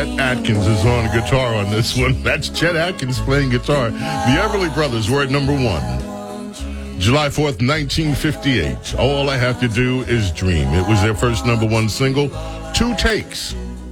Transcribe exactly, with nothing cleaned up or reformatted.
Atkins is on guitar on this one. That's Chet Atkins playing guitar. The Everly Brothers were at number one. July fourth, nineteen fifty-eight. All I Have to Do Is Dream. It was their first number one single. Two takes.